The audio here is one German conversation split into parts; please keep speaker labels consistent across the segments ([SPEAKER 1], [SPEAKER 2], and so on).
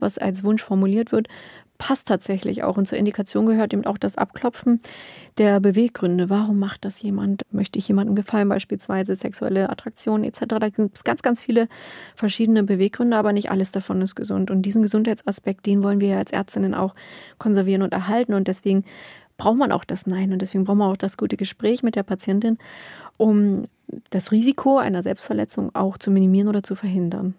[SPEAKER 1] was als Wunsch formuliert wird, passt tatsächlich auch. Und zur Indikation gehört eben auch das Abklopfen der Beweggründe. Warum macht das jemand? Möchte ich jemandem gefallen, beispielsweise sexuelle Attraktion etc.? Da gibt es ganz, ganz viele verschiedene Beweggründe, aber nicht alles davon ist gesund. Und diesen Gesundheitsaspekt, den wollen wir ja als Ärztinnen auch konservieren und erhalten. Und deswegen braucht man auch das Nein und deswegen braucht man auch das gute Gespräch mit der Patientin, um das Risiko einer Selbstverletzung auch zu minimieren oder zu verhindern.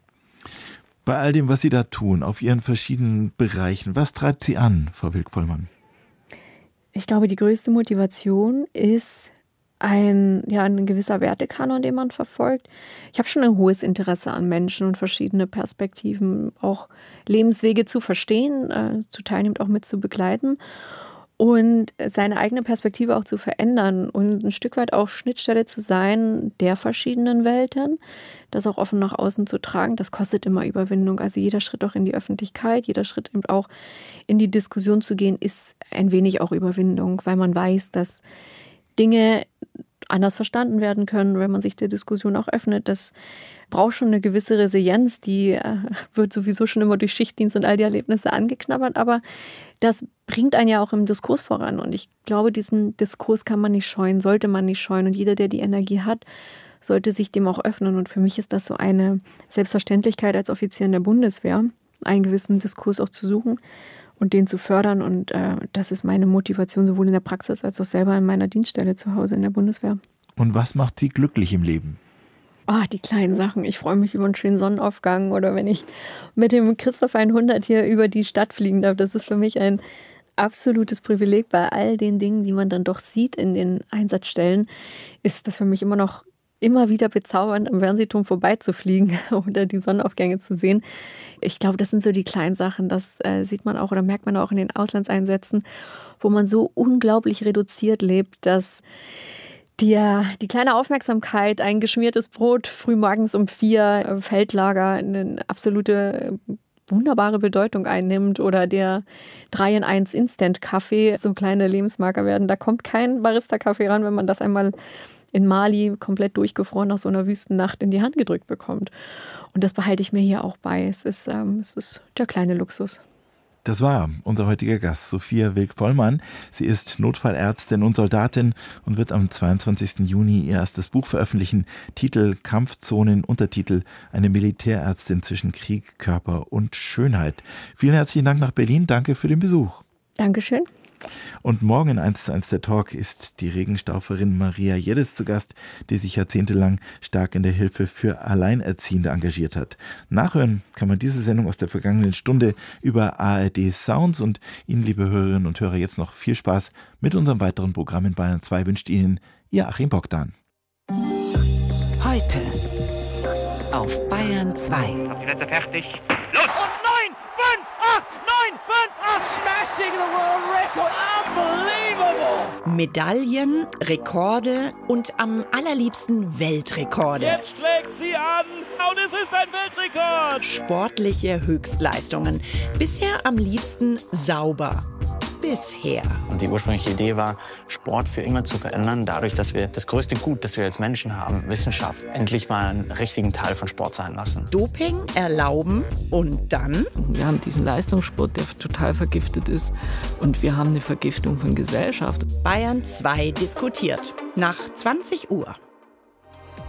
[SPEAKER 2] Bei all dem, was Sie da tun, auf Ihren verschiedenen Bereichen, was treibt Sie an, Frau Wilk-Vollmann?
[SPEAKER 1] Ich glaube, die größte Motivation ist ein gewisser Wertekanon, den man verfolgt. Ich habe schon ein hohes Interesse an Menschen und verschiedene Perspektiven, auch Lebenswege zu verstehen, zu teilnehmen, auch mit zu begleiten und seine eigene Perspektive auch zu verändern und ein Stück weit auch Schnittstelle zu sein der verschiedenen Welten, das auch offen nach außen zu tragen. Das kostet immer Überwindung. Also jeder Schritt auch in die Öffentlichkeit, jeder Schritt eben auch in die Diskussion zu gehen, ist ein wenig auch Überwindung, weil man weiß, dass Dinge anders verstanden werden können, wenn man sich der Diskussion auch öffnet. Das braucht schon eine gewisse Resilienz, die wird sowieso schon immer durch Schichtdienst und all die Erlebnisse angeknabbert, aber das bringt einen ja auch im Diskurs voran und ich glaube, diesen Diskurs kann man nicht scheuen, sollte man nicht scheuen und jeder, der die Energie hat, sollte sich dem auch öffnen und für mich ist das so eine Selbstverständlichkeit als Offizier in der Bundeswehr, einen gewissen Diskurs auch zu suchen und den zu fördern und das ist meine Motivation sowohl in der Praxis als auch selber in meiner Dienststelle zu Hause in der Bundeswehr.
[SPEAKER 2] Und was macht Sie glücklich im Leben?
[SPEAKER 1] Die kleinen Sachen. Ich freue mich über einen schönen Sonnenaufgang oder wenn ich mit dem Christoph 100 hier über die Stadt fliegen darf. Das ist für mich ein absolutes Privileg. Bei all den Dingen, die man dann doch sieht in den Einsatzstellen, ist das für mich immer wieder bezaubernd, am Fernsehturm vorbeizufliegen oder die Sonnenaufgänge zu sehen. Ich glaube, das sind so die kleinen Sachen. Das sieht man auch oder merkt man auch in den Auslandseinsätzen, wo man so unglaublich reduziert lebt, dass die kleine Aufmerksamkeit, ein geschmiertes Brot frühmorgens um 4, Feldlager, eine absolute wunderbare Bedeutung einnimmt oder der 3-in-1 Instant-Kaffee so kleine Lebensmarker werden. Da kommt kein Barista-Kaffee ran, wenn man das einmal in Mali komplett durchgefroren nach so einer Wüstennacht in die Hand gedrückt bekommt. Und das behalte ich mir hier auch bei. Es ist der kleine Luxus.
[SPEAKER 2] Das war unser heutiger Gast, Sophia Wilk-Vollmann. Sie ist Notfallärztin und Soldatin und wird am 22. Juni ihr erstes Buch veröffentlichen. Titel Kampfzonen, Untertitel Eine Militärärztin zwischen Krieg, Körper und Schönheit. Vielen herzlichen Dank nach Berlin. Danke für den Besuch.
[SPEAKER 1] Dankeschön.
[SPEAKER 2] Und morgen in 1:1 der Talk ist die Regenstauferin Maria Jeddes zu Gast, die sich jahrzehntelang stark in der Hilfe für Alleinerziehende engagiert hat. Nachhören kann man diese Sendung aus der vergangenen Stunde über ARD Sounds und Ihnen, liebe Hörerinnen und Hörer, jetzt noch viel Spaß mit unserem weiteren Programm in Bayern 2 wünscht Ihnen Ihr Achim Bogdan.
[SPEAKER 3] Heute auf Bayern 2.
[SPEAKER 4] Plätze fertig. Los! Und 9, 5, 8, 9, 5, 8. Smashing the world record. Unbelievable.
[SPEAKER 3] Medaillen, Rekorde und am allerliebsten Weltrekorde.
[SPEAKER 4] Jetzt schlägt sie an und es ist ein Weltrekord.
[SPEAKER 3] Sportliche Höchstleistungen. Bisher am liebsten sauber. Bisher.
[SPEAKER 5] Und die ursprüngliche Idee war, Sport für immer zu verändern, dadurch, dass wir das größte Gut, das wir als Menschen haben, Wissenschaft, endlich mal einen richtigen Teil von Sport sein lassen.
[SPEAKER 3] Doping erlauben und dann?
[SPEAKER 6] Wir haben diesen Leistungssport, der total vergiftet ist und wir haben eine Vergiftung von Gesellschaft.
[SPEAKER 3] Bayern 2 diskutiert. Nach 20 Uhr.